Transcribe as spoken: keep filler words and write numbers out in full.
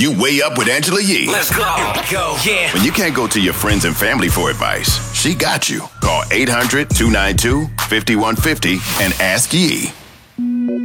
You Way Up with Angela Yee. Let's go. Go, yeah. When you can't go to your friends and family for advice, she got you. Call eight hundred, two nine two, five one five zero and ask Yee.